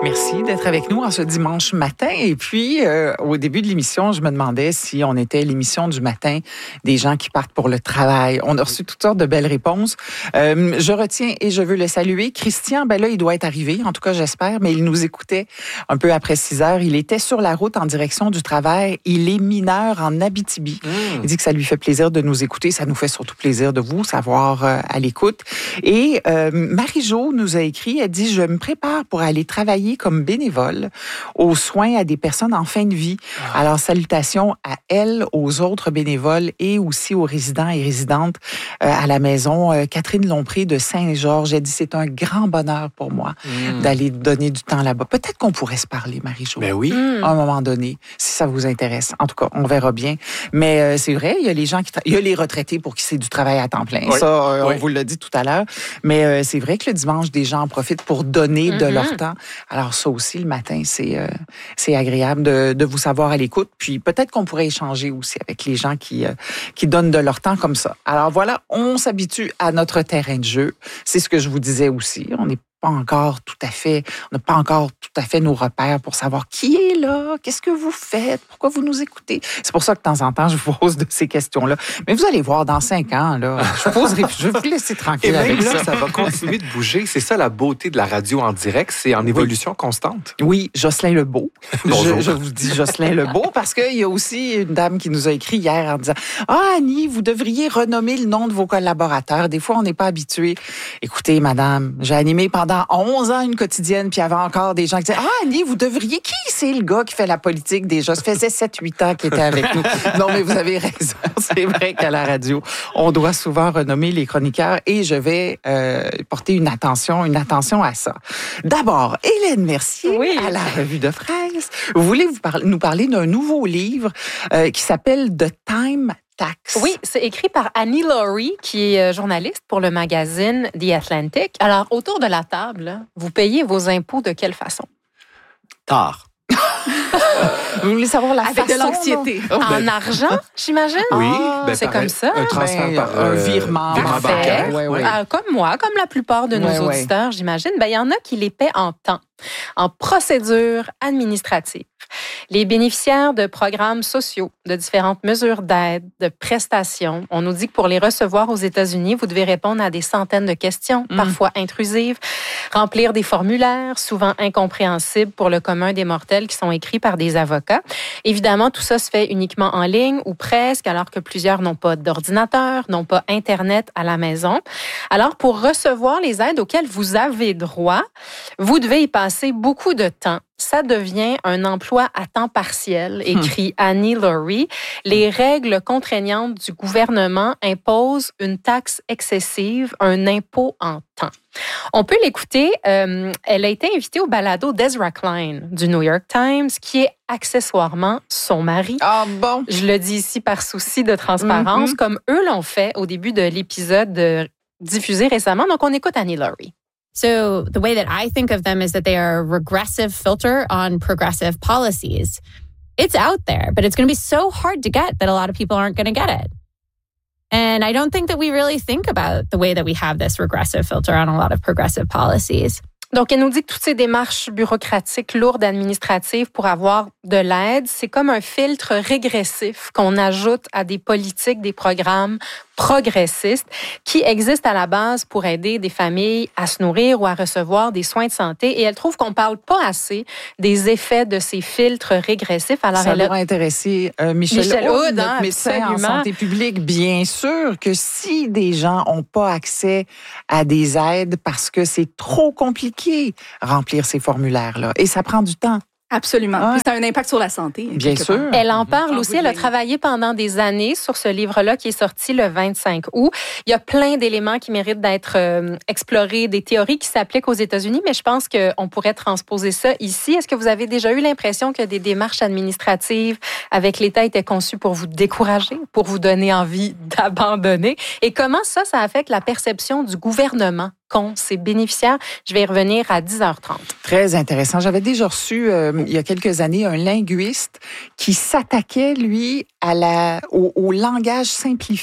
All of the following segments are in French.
Merci d'être avec nous en ce dimanche matin. Et puis, au début de l'émission, je me demandais si on était l'émission du matin des gens qui partent pour le travail. On a reçu toutes sortes de belles réponses. Je retiens et je veux le saluer. Christian, ben là, il doit être arrivé, en tout cas, j'espère, mais il nous écoutait un peu après 6 heures. Il était sur la route en direction du travail. Il est mineur en Abitibi. Il dit que ça lui fait plaisir de nous écouter. Ça nous fait surtout plaisir de vous savoir à l'écoute. Et Marie-Jo nous a écrit, elle dit, je me prépare pour aller travailler comme bénévole aux soins à des personnes en fin de vie. Alors, salutations à elle, aux autres bénévoles et aussi aux résidents et résidentes à la maison. Catherine Lompré de Saint-Georges, elle dit, c'est un grand bonheur pour moi d'aller donner du temps là-bas. Peut-être qu'on pourrait se parler, Marie-Jo. Ben oui. À un moment donné, si ça vous intéresse. En tout cas, on verra bien. Mais c'est vrai, il y a les gens il y a les retraités pour qui c'est du travail à temps plein. Oui. Ça, on vous l'a dit tout à l'heure. Mais c'est vrai que le dimanche, des gens en profitent pour donner de leur temps. Alors ça aussi, le matin, c'est agréable de vous savoir à l'écoute. Puis peut-être qu'on pourrait échanger aussi avec les gens qui donnent de leur temps comme ça. Alors voilà, on s'habitue à notre terrain de jeu. C'est ce que je vous disais aussi. On n'a pas encore tout à fait nos repères pour savoir qui est là, qu'est-ce que vous faites, pourquoi vous nous écoutez. C'est pour ça que de temps en temps, je vous pose de ces questions-là. Mais vous allez voir, dans 5 ans, là, je vais vous laisser tranquille avec là, ça va continuer de bouger. C'est ça la beauté de la radio en direct, c'est en évolution constante. Oui, Jocelyn Lebeau. Bonjour. Je vous dis Jocelyn Lebeau parce qu'il y a aussi une dame qui nous a écrit hier en disant « Ah, Annie, vous devriez renommer le nom de vos collaborateurs. Des fois, on n'est pas habitué. » Écoutez, madame, j'ai animé pendant 11 ans une quotidienne, puis il y avait encore des gens qui disaient « Ah, Annie, vous devriez... Qui c'est le gars qui fait la politique déjà? Ça faisait 7-8 ans qu'il était avec nous. » Non, mais vous avez raison. C'est vrai qu'à la radio, on doit souvent renommer les chroniqueurs et je vais porter une attention à ça. D'abord, Hélène Mercier, à la Revue de presse. Vous voulez nous parler d'un nouveau livre qui s'appelle The Time Tax. Oui, c'est écrit par Annie Laurie, qui est journaliste pour le magazine The Atlantic. Alors, autour de la table, vous payez vos impôts de quelle façon? Tard. Vous voulez savoir la façon? Avec de l'anxiété. En argent, j'imagine? Oui. C'est comme ça. Un transfert par un virement bancaire. Ouais. Comme moi, comme la plupart de nos auditeurs, j'imagine. Il y en a qui les paient en temps, en procédure administrative. Les bénéficiaires de programmes sociaux, de différentes mesures d'aide, de prestations, on nous dit que pour les recevoir aux États-Unis, vous devez répondre à des centaines de questions, parfois intrusives, remplir des formulaires, souvent incompréhensibles pour le commun des mortels qui sont écrits par des avocats. Évidemment, tout ça se fait uniquement en ligne ou presque, alors que plusieurs n'ont pas d'ordinateur, n'ont pas Internet à la maison. Alors, pour recevoir les aides auxquelles vous avez droit, vous devez y passer beaucoup de temps. Ça devient un emploi à temps partiel, écrit Annie Laurie. Les règles contraignantes du gouvernement imposent une taxe excessive, un impôt en temps. On peut l'écouter. Elle a été invitée au balado d'Ezra Klein du New York Times, qui est accessoirement son mari. Ah bon? Je le dis ici par souci de transparence, comme eux l'ont fait au début de l'épisode diffusé récemment. Donc, on écoute Annie Laurie. So the way that I think of them is that they are a regressive filter on progressive policies. It's out there, but it's going to be so hard to get that a lot of people aren't going to get it. And I don't think that we really think about the way that we have this regressive filter on a lot of progressive policies. Donc, elle nous dit que toutes ces démarches bureaucratiques, lourdes, administratives pour avoir de l'aide, c'est comme un filtre régressif qu'on ajoute à des politiques, des programmes progressistes qui existent à la base pour aider des familles à se nourrir ou à recevoir des soins de santé. Et elle trouve qu'on parle pas assez des effets de ces filtres régressifs. Alors, ça doit intéresser Michel Hood, notre médecin en santé publique. Bien sûr que si des gens n'ont pas accès à des aides parce que c'est trop compliqué remplir ces formulaires-là, et ça prend du temps. Absolument. Puis ça a un impact sur la santé. Bien sûr. Elle en parle aussi. Elle a travaillé pendant des années sur ce livre-là qui est sorti le 25 août. Il y a plein d'éléments qui méritent d'être explorés, des théories qui s'appliquent aux États-Unis, mais je pense qu'on pourrait transposer ça ici. Est-ce que vous avez déjà eu l'impression que des démarches administratives avec l'État étaient conçues pour vous décourager, pour vous donner envie d'abandonner? Et comment ça affecte la perception du gouvernement qu'ont ses bénéficiaires? Je vais y revenir à 10h30. Très intéressant. J'avais déjà reçu, il y a quelques années, un linguiste qui s'attaquait, lui, au langage simplifié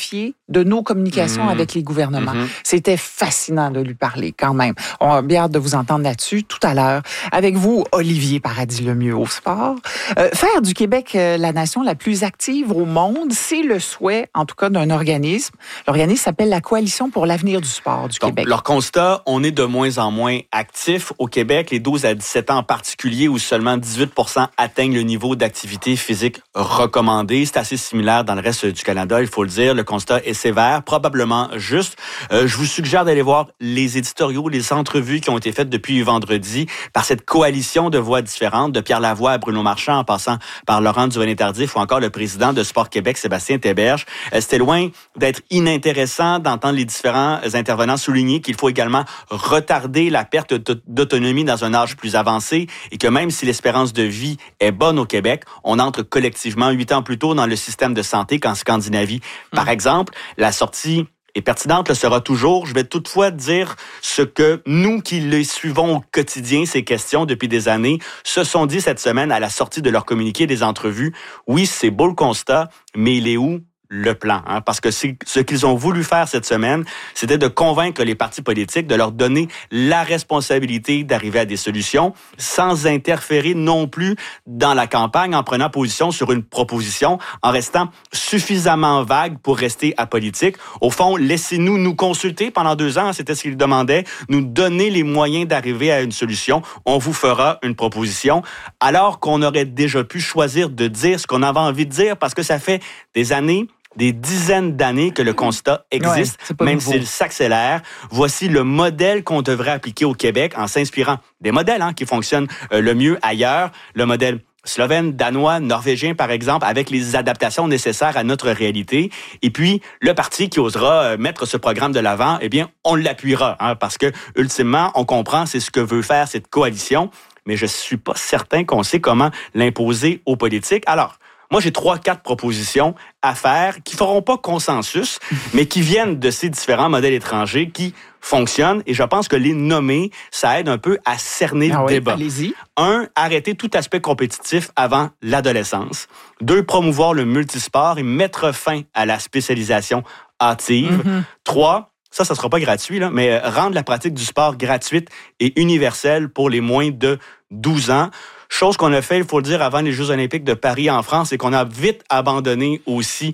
de nos communications avec les gouvernements. C'était fascinant de lui parler quand même. On a bien hâte de vous entendre là-dessus tout à l'heure. Avec vous, Olivier Paradis-Lemieux au sport. Faire du Québec la nation la plus active au monde, c'est le souhait, en tout cas, d'un organisme. L'organisme s'appelle la Coalition pour l'avenir du sport du Québec. Leur constat, on est de moins en moins actifs au Québec, les 12 à 17 ans en particulier, où seulement 18% atteignent le niveau d'activité physique recommandé. C'est assez similaire dans le reste du Canada, il faut le dire. Le constat est sévère, probablement juste. Je vous suggère d'aller voir les éditoriaux, les entrevues qui ont été faites depuis vendredi par cette coalition de voix différentes, de Pierre Lavoie à Bruno Marchand, en passant par Laurent Duvernay-Tardif ou encore le président de Sport Québec, Sébastien Théberge. C'était loin d'être inintéressant d'entendre les différents intervenants souligner qu'il faut également retarder la perte d'autonomie dans un âge plus avancé et que même si l'espérance de vie est bonne au Québec, on entre collectivement 8 ans plus tôt dans le système de santé qu'en Scandinavie. Par exemple, la sortie est pertinente, le sera toujours. Je vais toutefois dire ce que nous qui les suivons au quotidien, ces questions depuis des années, se sont dit cette semaine à la sortie de leur communiqué des entrevues. Oui, c'est beau le constat, mais il est où le plan? Parce que ce qu'ils ont voulu faire cette semaine, c'était de convaincre les partis politiques, de leur donner la responsabilité d'arriver à des solutions sans interférer non plus dans la campagne en prenant position sur une proposition, en restant suffisamment vague pour rester apolitique. Au fond, laissez-nous nous consulter pendant 2 ans, c'était ce qu'ils demandaient, nous donner les moyens d'arriver à une solution. On vous fera une proposition, alors qu'on aurait déjà pu choisir de dire ce qu'on avait envie de dire, parce que ça fait des années, des dizaines d'années que le constat existe, même s'il s'accélère. Voici le modèle qu'on devrait appliquer au Québec en s'inspirant des modèles qui fonctionnent le mieux ailleurs. Le modèle slovène, danois, norvégien, par exemple, avec les adaptations nécessaires à notre réalité. Et puis, le parti qui osera mettre ce programme de l'avant, eh bien, on l'appuiera, parce que, ultimement, on comprend c'est ce que veut faire cette coalition, mais je suis pas certain qu'on sait comment l'imposer aux politiques. Alors, moi, j'ai 3-4 propositions à faire qui feront pas consensus, mais qui viennent de ces différents modèles étrangers qui fonctionnent. Et je pense que les nommer, ça aide un peu à cerner le débat. Allez-y. 1, arrêter tout aspect compétitif avant l'adolescence. 2, promouvoir le multisport et mettre fin à la spécialisation hâtive. 3, ça sera pas gratuit, mais rendre la pratique du sport gratuite et universelle pour les moins de 12 ans. Chose qu'on a fait, il faut le dire, avant les Jeux olympiques de Paris en France et qu'on a vite abandonné aussi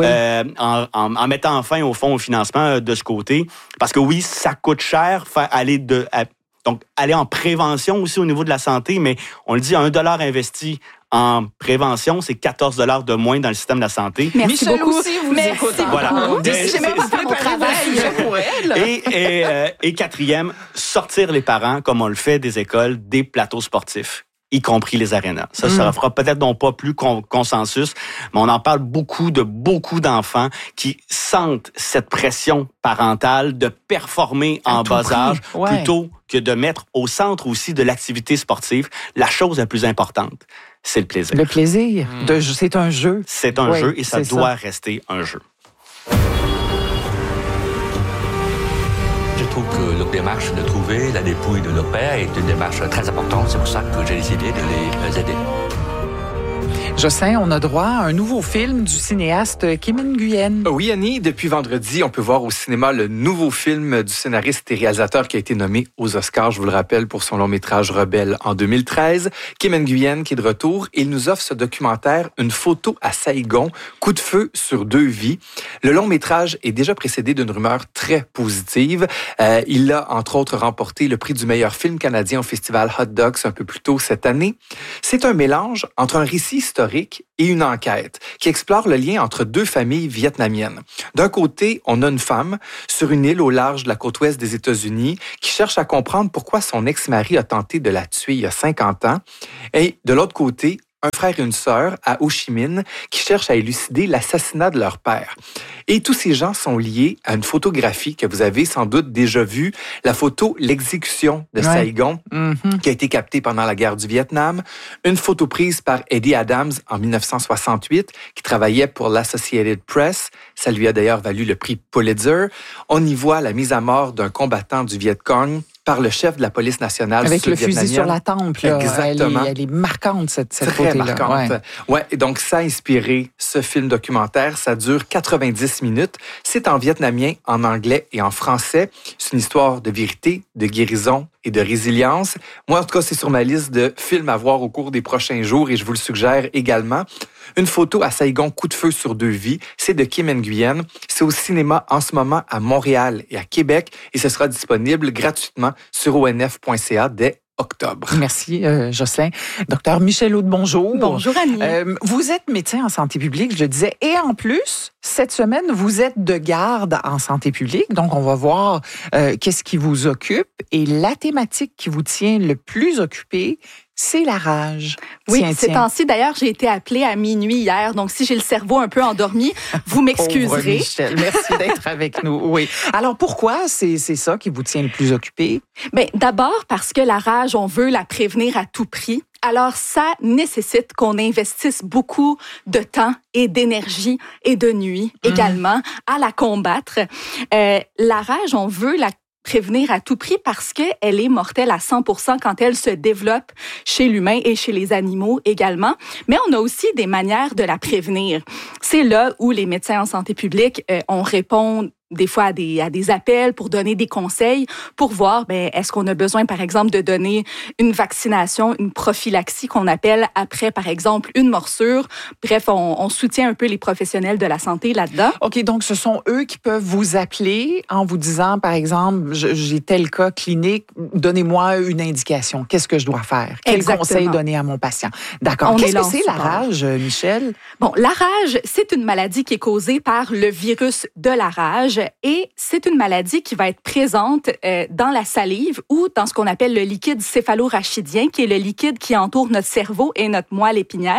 en mettant fin au fond au financement de ce côté. Parce que oui, ça coûte cher donc aller en prévention aussi au niveau de la santé, mais on le dit, $1 investi en prévention, c'est $14 de moins dans le système de la santé. Merci Michel beaucoup. aussi vous écoute. Voilà. J'ai même pas fait mon travail pour elle. Et 4e, sortir les parents, comme on le fait des écoles, des plateaux sportifs, y compris les arénas. Ça fera peut-être non pas plus consensus, mais on en parle beaucoup d'enfants qui sentent cette pression parentale de performer en bas âge plutôt que de mettre au centre aussi de l'activité sportive la chose la plus importante, c'est le plaisir. Le plaisir, c'est un jeu. C'est un jeu et ça doit rester un jeu. Je trouve que leur démarche de trouver la dépouille de leur père est une démarche très importante. C'est pour ça que j'ai décidé de les aider. Jocelyn, on a droit à un nouveau film du cinéaste Kim Nguyen. Oui, Annie, depuis vendredi, on peut voir au cinéma le nouveau film du scénariste et réalisateur qui a été nommé aux Oscars, je vous le rappelle, pour son long-métrage Rebelle en 2013. Kim Nguyen qui est de retour. Il nous offre ce documentaire, Une photo à Saigon, coup de feu sur 2 vies. Le long-métrage est déjà précédé d'une rumeur très positive. Il a, entre autres, remporté le prix du meilleur film canadien au festival Hot Docs un peu plus tôt cette année. C'est un mélange entre un récit historique et une enquête qui explore le lien entre 2 familles vietnamiennes. D'un côté, on a une femme sur une île au large de la côte ouest des États-Unis qui cherche à comprendre pourquoi son ex-mari a tenté de la tuer il y a 50 ans. Et de l'autre côté, un frère et une sœur à Ho Chi Minh qui cherchent à élucider l'assassinat de leur père. Et tous ces gens sont liés à une photographie que vous avez sans doute déjà vue, la photo L'exécution de Saigon, qui a été captée pendant la guerre du Vietnam. Une photo prise par Eddie Adams en 1968, qui travaillait pour l'Associated Press. Ça lui a d'ailleurs valu le prix Pulitzer. On y voit la mise à mort d'un combattant du Viet Cong, par le chef de la police nationale avec le fusil sur la tempe. Là. Exactement. Elle est marquante, cette Très photo-là. marquante. Ouais, et donc ça a inspiré ce film documentaire. Ça dure 90 minutes. C'est en vietnamien, en anglais et en français. C'est une histoire de vérité, de guérison et de résilience. Moi, en tout cas, c'est sur ma liste de films à voir au cours des prochains jours et je vous le suggère également. Une photo à Saigon, coup de feu sur 2 vies, c'est de Kim Nguyen. C'est au cinéma en ce moment à Montréal et à Québec et ce sera disponible gratuitement sur onf.ca dès octobre. Merci, Jocelyn. Docteur Michel Houde, bonjour. Bonjour, Annie. Vous êtes médecin en santé publique, je le disais, et en plus, cette semaine, vous êtes de garde en santé publique. Donc, on va voir qu'est-ce qui vous occupe. Et la thématique qui vous tient le plus occupé, c'est la rage. Oui, ces temps-ci, d'ailleurs, j'ai été appelée à minuit hier. Donc, si j'ai le cerveau un peu endormi, vous m'excuserez. Pauvre Michel, merci d'être avec nous. Oui. Alors, pourquoi c'est ça qui vous tient le plus occupé? Bien, d'abord parce que la rage, on veut la prévenir à tout prix. Alors, ça nécessite qu'on investisse beaucoup de temps et d'énergie et de nuit également à la combattre. La rage, on veut la prévenir à tout prix parce qu'elle est mortelle à 100% quand elle se développe chez l'humain et chez les animaux également. Mais on a aussi des manières de la prévenir. C'est là où les médecins en santé publique, on répond des fois à des appels pour donner des conseils, pour voir, est-ce qu'on a besoin, par exemple, de donner une vaccination, une prophylaxie qu'on appelle après, par exemple, une morsure. Bref, on soutient un peu les professionnels de la santé là-dedans. OK, donc ce sont eux qui peuvent vous appeler en vous disant, par exemple, j'ai tel cas clinique, donnez-moi une indication. Qu'est-ce que je dois faire? Quel conseil donner à mon patient? D'accord. Qu'est-ce que c'est la rage, Michel? Bon, la rage, c'est une maladie qui est causée par le virus de la rage. Et c'est une maladie qui va être présente dans la salive ou dans ce qu'on appelle le liquide céphalorachidien, qui est le liquide qui entoure notre cerveau et notre moelle épinière.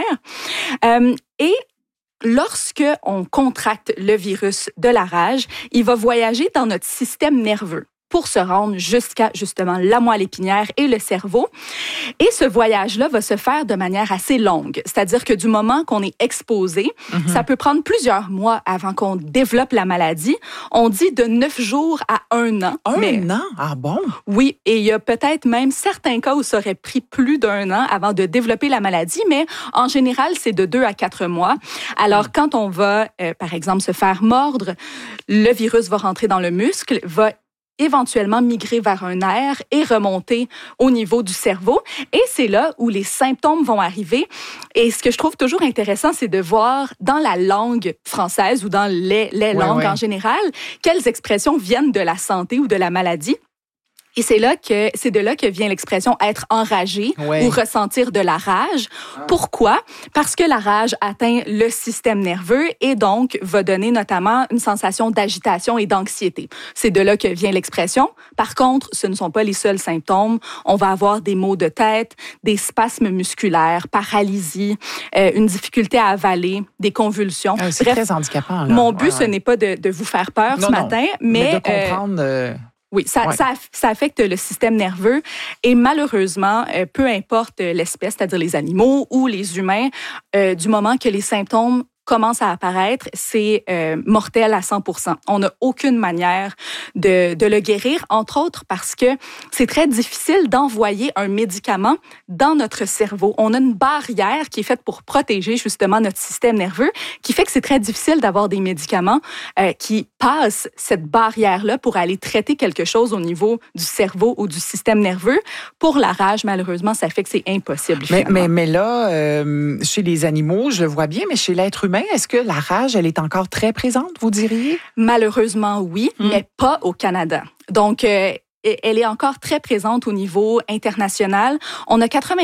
Et lorsque on contracte le virus de la rage, il va voyager dans notre système nerveux pour se rendre jusqu'à, justement, la moelle épinière et le cerveau. Et ce voyage-là va se faire de manière assez longue. C'est-à-dire que du moment qu'on est exposé, ça peut prendre plusieurs mois avant qu'on développe la maladie. On dit de 9 jours à 1 an. Un an? Ah bon? Oui, et il y a peut-être même certains cas où ça aurait pris plus d'1 an avant de développer la maladie, mais en général, c'est de 2 à 4 mois. Alors, quand on va, par exemple, se faire mordre, le virus va rentrer dans le muscle, va éventuellement migrer vers un nerf et remonter au niveau du cerveau. Et c'est là où les symptômes vont arriver. Et ce que je trouve toujours intéressant, c'est de voir dans la langue française ou dans les langues en général, quelles expressions viennent de la santé ou de la maladie. Et c'est de là que vient l'expression être enragé ou ressentir de la rage. Pourquoi? Parce que la rage atteint le système nerveux et donc va donner notamment une sensation d'agitation et d'anxiété. C'est de là que vient l'expression. Par contre, ce ne sont pas les seuls symptômes. On va avoir des maux de tête, des spasmes musculaires, paralysie, une difficulté à avaler, des convulsions. C'est très handicapant. Là. Mon but, ce n'est pas de vous faire peur ce matin, mais de comprendre... Oui, ça affecte le système nerveux et malheureusement, peu importe l'espèce, c'est-à-dire les animaux ou les humains, du moment que les symptômes commencent à apparaître, c'est mortel à 100%. On n'a aucune manière de le guérir, entre autres parce que c'est très difficile d'envoyer un médicament dans notre cerveau. On a une barrière qui est faite pour protéger justement notre système nerveux, qui fait que c'est très difficile d'avoir des médicaments qui passent cette barrière-là pour aller traiter quelque chose au niveau du cerveau ou du système nerveux. Pour la rage, malheureusement, ça fait que c'est impossible. Mais là, chez les animaux, je le vois bien, mais chez l'être humain, est-ce que la rage, elle est encore très présente, vous diriez? Malheureusement, oui, mais pas au Canada. Donc, elle est encore très présente au niveau international. On a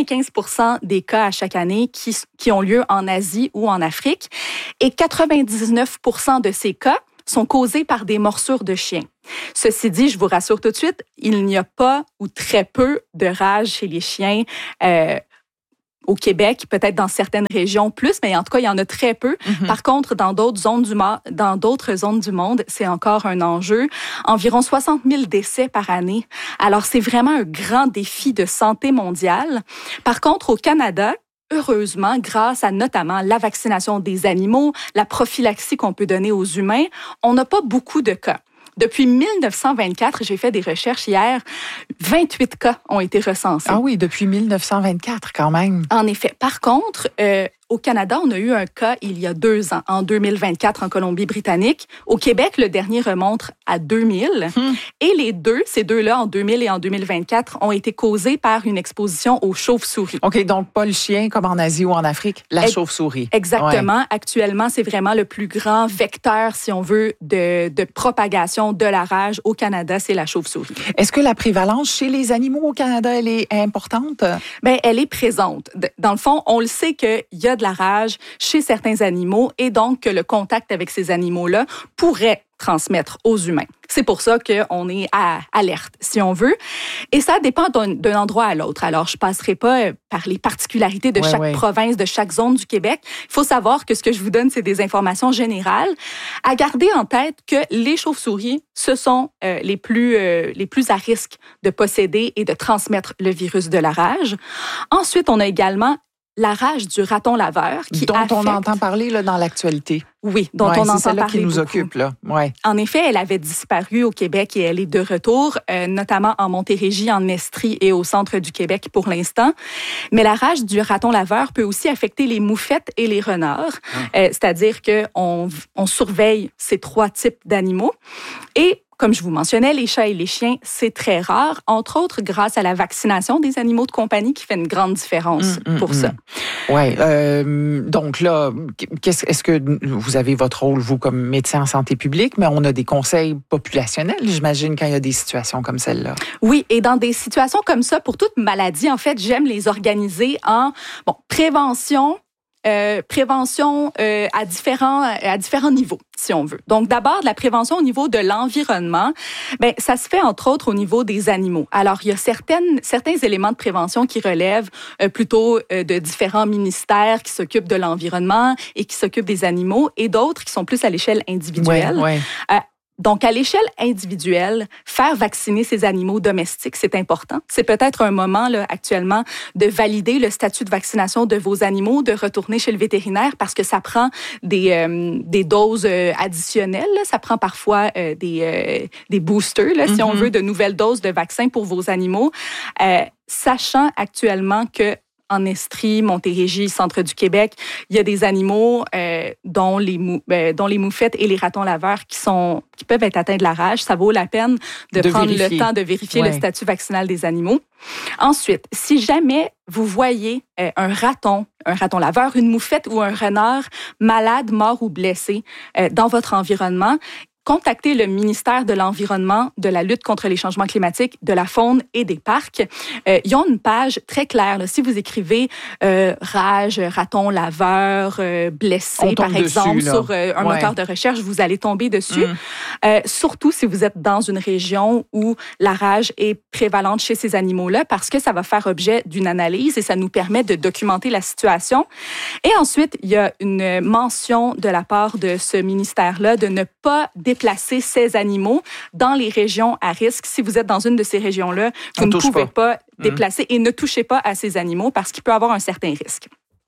95% des cas à chaque année qui ont lieu en Asie ou en Afrique. Et 99% de ces cas sont causés par des morsures de chiens. Ceci dit, je vous rassure tout de suite, il n'y a pas ou très peu de rage chez les chiens au Québec, peut-être dans certaines régions plus, mais en tout cas, il y en a très peu. Par contre, dans d'autres zones du monde, c'est encore un enjeu. Environ 60 000 décès par année. Alors, c'est vraiment un grand défi de santé mondiale. Par contre, au Canada, heureusement, grâce à notamment la vaccination des animaux, la prophylaxie qu'on peut donner aux humains, on n'a pas beaucoup de cas. Depuis 1924, j'ai fait des recherches hier, 28 cas ont été recensés. Ah oui, depuis 1924 quand même. En effet. Par contre, au Canada, on a eu un cas il y a 2 ans, en 2024, en Colombie-Britannique. Au Québec, le dernier remonte à 2000. Et ces deux-là, en 2000 et en 2024, ont été causés par une exposition aux chauves-souris. OK, donc pas le chien comme en Asie ou en Afrique, la chauve-souris. Exactement. Ouais. Actuellement, c'est vraiment le plus grand vecteur, si on veut, de propagation de la rage au Canada, c'est la chauve-souris. Est-ce que la prévalence chez les animaux au Canada, elle est importante? Bien, elle est présente. Dans le fond, on le sait qu'il y a de la rage chez certains animaux et donc que le contact avec ces animaux-là pourrait transmettre aux humains. C'est pour ça qu'on est à alerte, si on veut. Et ça dépend d'un endroit à l'autre. Alors, je ne passerai pas par les particularités de chaque province, de chaque zone du Québec. Il faut savoir que ce que je vous donne, c'est des informations générales. À garder en tête que les chauves-souris, ce sont les plus à risque de posséder et de transmettre le virus de la rage. Ensuite, on a également la rage du raton laveur dont on entend parler là, dans l'actualité. Oui, dont on entend parler. C'est celle-là qui nous occupe. Là. Ouais. En effet, elle avait disparu au Québec et elle est de retour, notamment en Montérégie, en Estrie et au centre du Québec pour l'instant. Mais la rage du raton laveur peut aussi affecter les moufettes et les renards. C'est-à-dire qu'on surveille ces 3 types d'animaux. Et comme je vous mentionnais, les chats et les chiens, c'est très rare, entre autres grâce à la vaccination des animaux de compagnie qui fait une grande différence pour ça. Oui. Donc là, est-ce que vous avez votre rôle, vous, comme médecin en santé publique, mais on a des conseils populationnels, j'imagine, quand il y a des situations comme celle-là? Oui, et dans des situations comme ça, pour toute maladie, en fait, j'aime les organiser en prévention à différents niveaux, si on veut. Donc, d'abord, de la prévention au niveau de l'environnement, ça se fait entre autres au niveau des animaux. Alors, il y a certains éléments de prévention qui relèvent plutôt de différents ministères qui s'occupent de l'environnement et qui s'occupent des animaux, et d'autres qui sont plus à l'échelle individuelle. Donc, à l'échelle individuelle, faire vacciner ces animaux domestiques, c'est important. C'est peut-être un moment, là, actuellement, de valider le statut de vaccination de vos animaux, de retourner chez le vétérinaire parce que ça prend des doses additionnelles. Là. Ça prend parfois des boosters, là, si on veut, de nouvelles doses de vaccins pour vos animaux. Sachant actuellement que en Estrie, Montérégie, centre du Québec, il y a des animaux dont les moufettes et les ratons laveurs qui peuvent être atteints de la rage. Ça vaut la peine de prendre le temps de vérifier le statut vaccinal des animaux. Ensuite, si jamais vous voyez un raton laveur, une moufette ou un renard malade, mort ou blessé dans votre environnement, contactez le ministère de l'Environnement, de la lutte contre les changements climatiques, de la faune et des parcs. Ils ont une page très claire. Là. Si vous écrivez rage, raton laveur, blessé, par exemple, dessus, sur un moteur de recherche, vous allez tomber dessus. Surtout si vous êtes dans une région où la rage est prévalente chez ces animaux-là, parce que ça va faire objet d'une analyse et ça nous permet de documenter la situation. Et ensuite, il y a une mention de la part de ce ministère-là de ne pas déplacer ces animaux dans les régions à risque. Si vous êtes dans une de ces régions-là, vous ne pouvez pas déplacer et ne touchez pas à ces animaux parce qu'il peut avoir un certain risque.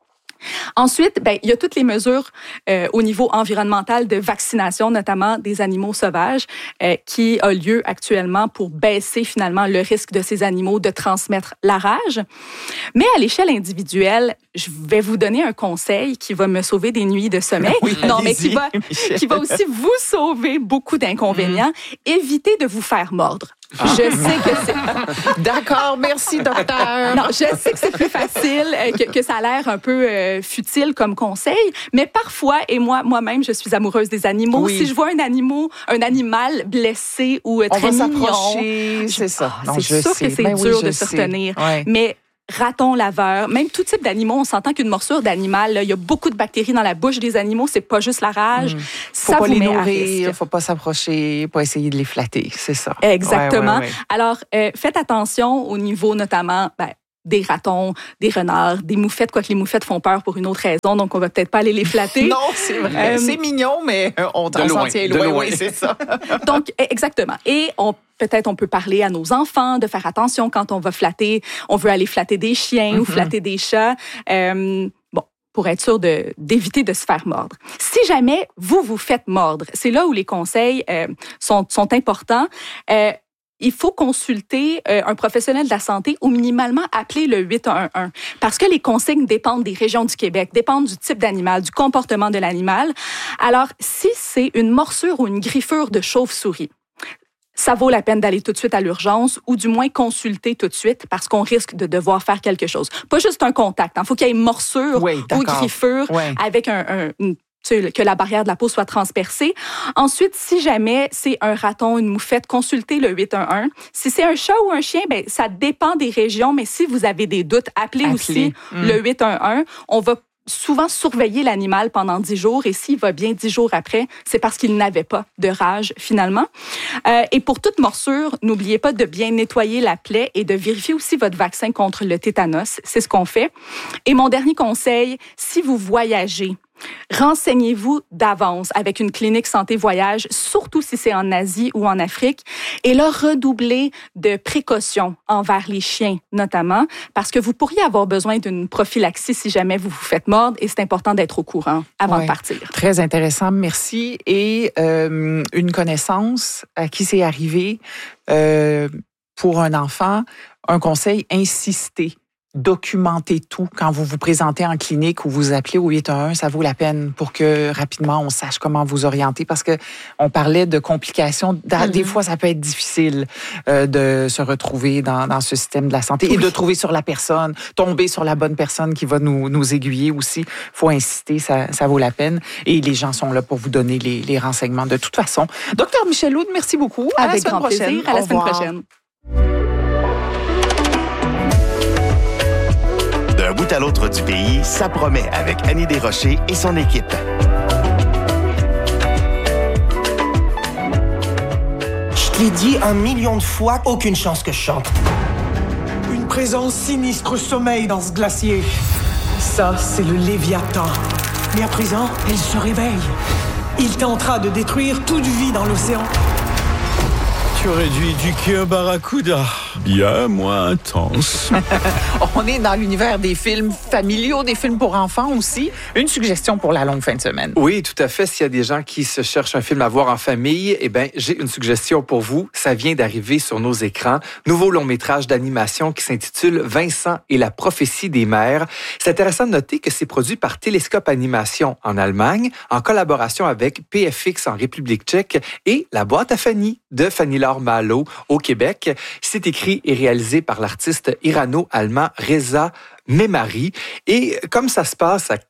Ensuite, il y a toutes les mesures au niveau environnemental de vaccination, notamment des animaux sauvages, qui a lieu actuellement pour baisser finalement le risque de ces animaux de transmettre la rage. Mais à l'échelle individuelle, je vais vous donner un conseil qui va me sauver des nuits de sommeil. Mais qui va aussi vous sauver beaucoup d'inconvénients. Évitez de vous faire mordre. Je sais que c'est... D'accord, merci, docteur. Non, je sais que c'est plus facile, que ça a l'air un peu futile comme conseil, mais parfois, et moi-même, je suis amoureuse des animaux. Oui. Si je vois un animal blessé ou très mignon... On va s'approcher, c'est ça. C'est sûr que c'est dur de se retenir. Mais raton laveur, même tout type d'animaux, on s'entend qu'une morsure d'animal, là, il y a beaucoup de bactéries dans la bouche des animaux, c'est pas juste la rage. Faut pas les nourrir, faut pas s'approcher, pas essayer de les flatter, c'est ça. Exactement. Ouais. Alors, faites attention au niveau notamment des ratons, des renards, des moufettes, quoique les moufettes font peur pour une autre raison, donc on va peut-être pas aller les flatter. Non, c'est vrai. C'est mignon, mais on s'en tient loin. Oui, c'est ça. Donc, exactement. Et peut-être on peut parler à nos enfants de faire attention quand on va flatter, on veut aller flatter des chiens ou flatter des chats. pour être sûr d'éviter de se faire mordre. Si jamais vous vous faites mordre, c'est là où les conseils sont importants. Il faut consulter un professionnel de la santé ou minimalement appeler le 811 parce que les consignes dépendent des régions du Québec, dépendent du type d'animal, du comportement de l'animal. Alors, si c'est une morsure ou une griffure de chauve-souris, ça vaut la peine d'aller tout de suite à l'urgence ou du moins consulter tout de suite parce qu'on risque de devoir faire quelque chose. Pas juste un contact. Il faut qu'il y ait une morsure ou griffure avec que la barrière de la peau soit transpercée. Ensuite, si jamais c'est un raton, une moufette, consultez le 811. Si c'est un chat ou un chien, ben ça dépend des régions, mais si vous avez des doutes, appelez aussi le 811. On va souvent surveiller l'animal pendant 10 jours et s'il va bien 10 jours après, c'est parce qu'il n'avait pas de rage finalement. Et pour toute morsure, n'oubliez pas de bien nettoyer la plaie et de vérifier aussi votre vaccin contre le tétanos. C'est ce qu'on fait. Et mon dernier conseil, si vous voyagez, renseignez-vous d'avance avec une clinique santé voyage, surtout si c'est en Asie ou en Afrique, et là, redoublez de précautions envers les chiens, notamment, parce que vous pourriez avoir besoin d'une prophylaxie si jamais vous vous faites mordre, et c'est important d'être au courant avant de partir. Très intéressant, merci. Et une connaissance à qui c'est arrivé, pour un enfant, un conseil, insistez. Documentez tout quand vous vous présentez en clinique ou vous appelez au 811, ça vaut la peine pour que rapidement on sache comment vous orienter parce que on parlait de complications. Des fois, ça peut être difficile de se retrouver dans ce système de la santé et de trouver sur la personne, tomber sur la bonne personne qui va nous aiguiller aussi. Faut insister, ça vaut la peine et les gens sont là pour vous donner les renseignements de toute façon. Docteur Michèle Houd, merci beaucoup. Avec grand plaisir. À la semaine prochaine. D'un bout à l'autre du pays, ça promet avec Annie Desrochers et son équipe. Je te l'ai dit 1 million de fois, aucune chance que je chante. Une présence sinistre sommeille dans ce glacier. Ça, c'est le Léviathan. Mais à présent, elle se réveille. Il tentera de détruire toute vie dans l'océan. Tu aurais dû éduquer un barracuda. Bien moins intense. On est dans l'univers des films familiaux, des films pour enfants aussi. Une suggestion pour la longue fin de semaine. Oui, tout à fait. S'il y a des gens qui se cherchent un film à voir en famille, eh bien, j'ai une suggestion pour vous. Ça vient d'arriver sur nos écrans. Nouveau long-métrage d'animation qui s'intitule Vincent et la prophétie des mères. C'est intéressant de noter que c'est produit par Télescope Animation en Allemagne, en collaboration avec PFX en République tchèque et La boîte à Fanny de Fanny-Laure Malo au Québec. C'est écrit et réalisé par l'artiste irano-allemand Reza Memari. Et comme ça se passe à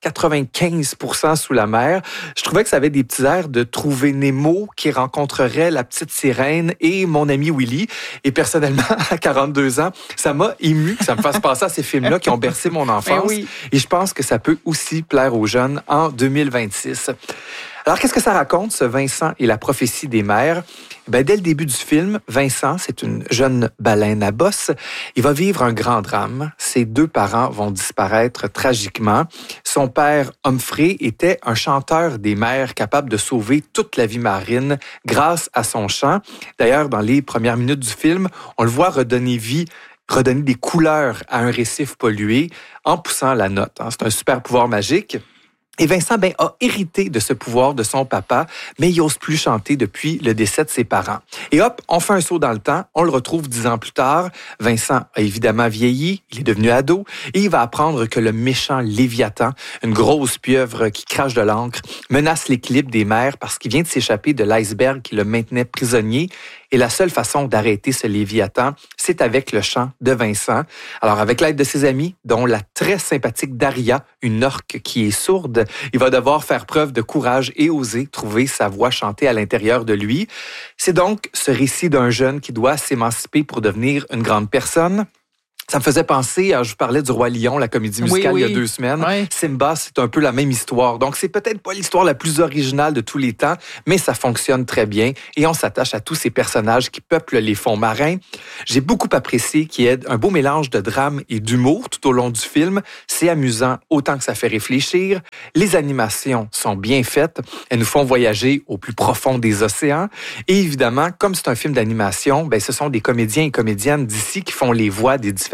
95% sous la mer, je trouvais que ça avait des petits airs de Trouver Nemo qui rencontrerait la petite sirène et mon ami Willy. Et personnellement, à 42 ans, ça m'a ému que ça me fasse penser à ces films-là qui ont bercé mon enfance. Oui. Et je pense que ça peut aussi plaire aux jeunes en 2026. Alors, qu'est-ce que ça raconte, ce Vincent et la prophétie des mères? Ben, dès le début du film, Vincent, c'est une jeune baleine à bosse. Il va vivre un grand drame. Ses 2 parents vont disparaître tragiquement. Son père, Humphrey, était un chanteur des mers capable de sauver toute la vie marine grâce à son chant. D'ailleurs, dans les premières minutes du film, on le voit redonner des couleurs à un récif pollué en poussant la note. C'est un super pouvoir magique. Et Vincent a hérité de ce pouvoir de son papa, mais il n'ose plus chanter depuis le décès de ses parents. Et hop, on fait un saut dans le temps, on le retrouve 10 ans plus tard. Vincent a évidemment vieilli, il est devenu ado, et il va apprendre que le méchant Léviathan, une grosse pieuvre qui crache de l'encre, menace l'équilibre des mers parce qu'il vient de s'échapper de l'iceberg qui le maintenait prisonnier. Et la seule façon d'arrêter ce Léviathan, c'est avec le chant de Vincent. Alors, avec l'aide de ses amis, dont la très sympathique Daria, une orque qui est sourde, il va devoir faire preuve de courage et oser trouver sa voix chantée à l'intérieur de lui. C'est donc ce récit d'un jeune qui doit s'émanciper pour devenir une grande personne. Ça me faisait penser, je vous parlais du Roi Lion, la comédie musicale il y a 2 semaines. Oui. Simba, c'est un peu la même histoire. Donc, c'est peut-être pas l'histoire la plus originale de tous les temps, mais ça fonctionne très bien et on s'attache à tous ces personnages qui peuplent les fonds marins. J'ai beaucoup apprécié qu'il y ait un beau mélange de drame et d'humour tout au long du film. C'est amusant autant que ça fait réfléchir. Les animations sont bien faites. Elles nous font voyager au plus profond des océans. Et évidemment, comme c'est un film d'animation, ce sont des comédiens et comédiennes d'ici qui font les voix des différents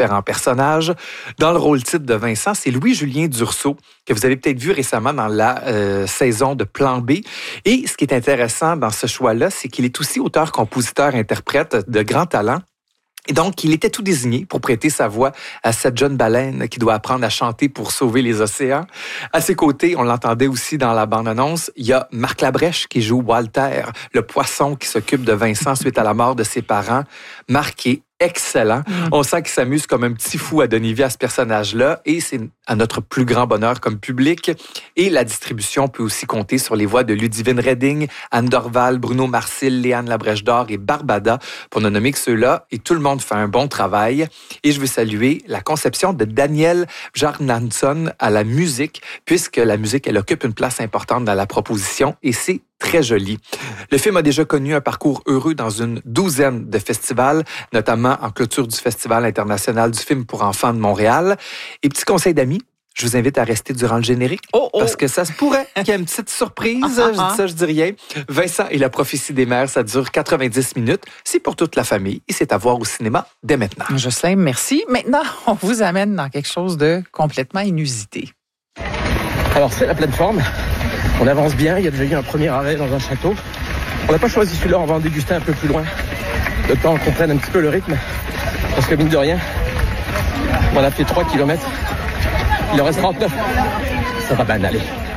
différents personnages. Dans le rôle titre de Vincent, c'est Louis-Julien Dursault, que vous avez peut-être vu récemment dans la saison de Plan B. Et ce qui est intéressant dans ce choix-là, c'est qu'il est aussi auteur, compositeur, interprète de grand talent. Et donc, il était tout désigné pour prêter sa voix à cette jeune baleine qui doit apprendre à chanter pour sauver les océans. À ses côtés, on l'entendait aussi dans la bande-annonce, il y a Marc Labrèche qui joue Walter, le poisson qui s'occupe de Vincent suite à la mort de ses parents. Marc est excellent. On sent qu'il s'amuse comme un petit fou à donner vie à ce personnage-là et c'est à notre plus grand bonheur comme public. Et la distribution peut aussi compter sur les voix de Ludivine Redding, Anne Dorval, Bruno Marcil, Léane Labrèche d'Or et Barbada, pour ne nommer que ceux-là. Et tout le monde fait un bon travail. Et je veux saluer la conception de Daniel Jarnansson à la musique, puisque la musique, elle occupe une place importante dans la proposition et c'est très joli. Le film a déjà connu un parcours heureux dans une 12aine de festivals, notamment en clôture du Festival international du film pour enfants de Montréal. Et petit conseil d'amis, je vous invite à rester durant le générique, parce que ça se pourrait qu'il y ait une petite surprise. Je dis ça, je dis rien. Vincent et la prophétie des mers, ça dure 90 minutes. C'est pour toute la famille et c'est à voir au cinéma dès maintenant. Jocelyn, merci. Maintenant, on vous amène dans quelque chose de complètement inusité. Alors, c'est la plateforme. On avance bien, il y a déjà eu un premier arrêt dans un château. On n'a pas choisi celui-là, on va en déguster un peu plus loin. Le temps qu'on prenne un petit peu le rythme. Parce que mine de rien, on a fait 3 km. Il en reste 39. Ça va bien aller.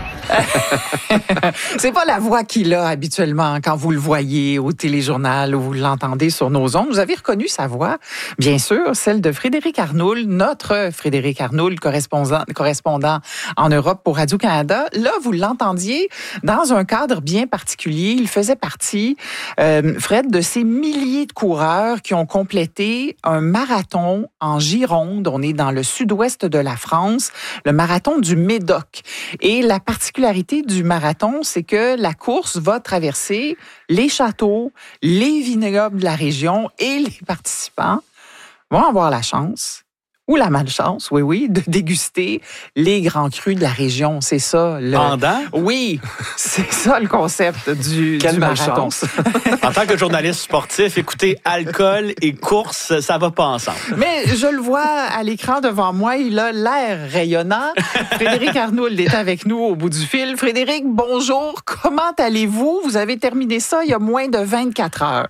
C'est pas la voix qu'il a habituellement quand vous le voyez au téléjournal ou vous l'entendez sur nos ondes. Vous avez reconnu sa voix, bien sûr, celle de Frédéric Arnould, notre Frédéric Arnould, correspondant en Europe pour Radio-Canada. Là, vous l'entendiez dans un cadre bien particulier. Il faisait partie, Fred, de ces milliers de coureurs qui ont complété un marathon en Gironde. On est dans le sud-ouest de la France, le marathon du Médoc. Et la particularité du marathon, c'est que la course va traverser les châteaux, les vignobles de la région et les participants vont avoir la chance ou la malchance, oui, de déguster les grands crus de la région. C'est ça. Pendant? Oui, c'est ça le concept du marathon. En tant que journaliste sportif, écoutez, alcool et course, ça va pas ensemble. Mais je le vois à l'écran devant moi, il a l'air rayonnant. Frédéric Arnould est avec nous au bout du fil. Frédéric, bonjour. Comment allez-vous? Vous avez terminé ça il y a moins de 24 heures.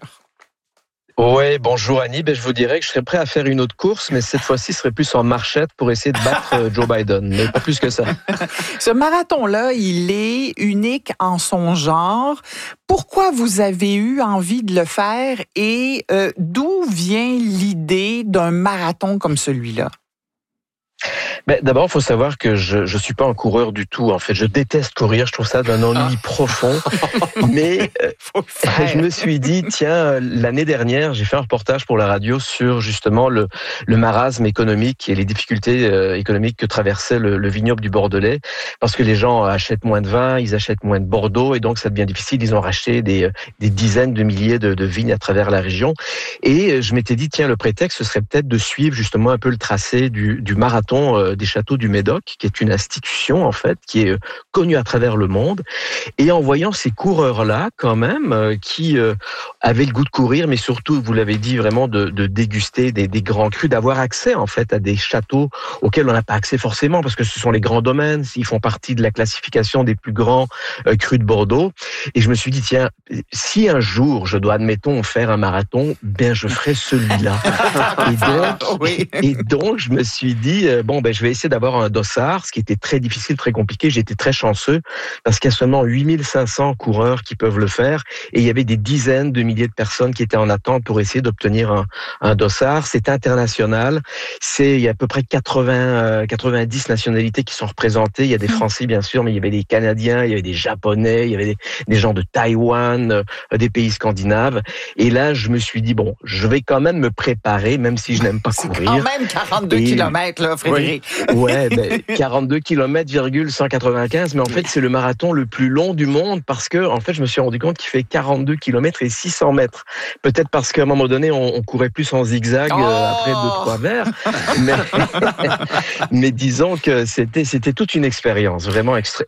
Oui, bonjour Annie. Je vous dirais que je serais prêt à faire une autre course, mais cette fois-ci, ce serait plus en marchette pour essayer de battre Joe Biden, mais pas plus que ça. Ce marathon-là, il est unique en son genre. Pourquoi vous avez eu envie de le faire et d'où vient l'idée d'un marathon comme celui-là? D'abord, il faut savoir que je suis pas un coureur du tout. En fait, je déteste courir. Je trouve ça d'un ennui profond. Mais je me suis dit, tiens, l'année dernière, j'ai fait un reportage pour la radio sur justement le marasme économique et les difficultés économiques que traversait le vignoble du Bordelais, parce que les gens achètent moins de vin, ils achètent moins de Bordeaux, et donc ça devient difficile. Ils ont racheté des dizaines de milliers de vignes à travers la région. Et je m'étais dit, tiens, le prétexte, ce serait peut-être de suivre justement un peu le tracé du marathon des châteaux du Médoc, qui est une institution en fait qui est connue à travers le monde. Et en voyant ces coureurs-là, quand même, qui avaient le goût de courir, mais surtout, vous l'avez dit, vraiment de déguster des grands crus, d'avoir accès en fait à des châteaux auxquels on n'a pas accès forcément, parce que ce sont les grands domaines, ils font partie de la classification des plus grands crus de Bordeaux. Et je me suis dit, tiens, si un jour je dois, admettons, faire un marathon, je ferai celui-là. Et donc, je me suis dit, je vais essayer d'avoir un dossard, ce qui était très difficile, très compliqué. J'ai été très chanceux parce qu'il y a seulement 8500 coureurs qui peuvent le faire et il y avait des dizaines de milliers de personnes qui étaient en attente pour essayer d'obtenir un dossard. C'est international. Il y a à peu près 90 nationalités qui sont représentées. Il y a des Français, bien sûr, mais il y avait des Canadiens, il y avait des Japonais, il y avait des gens de Taïwan, des pays scandinaves. Et là, je me suis dit, je vais quand même me préparer, même si je n'aime pas courir. C'est quand même 42 kilomètres, là, Frédéric. Ouais, 42 km,195, mais en fait, c'est le marathon le plus long du monde parce que, en fait, je me suis rendu compte qu'il fait 42 km et 600 mètres. Peut-être parce qu'à un moment donné, on courait plus en zigzag après 2-3 verres. Mais disons que c'était toute une expérience vraiment